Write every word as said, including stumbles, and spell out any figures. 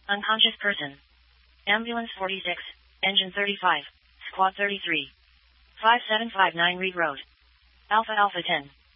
Unconscious person. Ambulance forty-six, engine thirty-five, squad thirty-three. five seven five nine Reed Road. Alpha Alpha ten.